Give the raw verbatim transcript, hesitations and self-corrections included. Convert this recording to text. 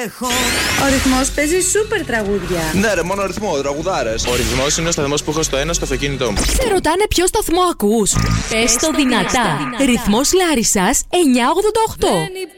έχω. Ο Ρυθμός παίζει σούπερ τραγούδια. Ναι, ρε, μόνο ρυθμό, τραγουδάρες. Ο Ρυθμός είναι ο σταθμός που έχω στο ένα στο αυτοκίνητό μου. Σε ρωτάνε ποιο σταθμό ακούς. Πες το δυνατά. Ρυθμός Λάρισσας εννιακόσια ογδόντα οκτώ.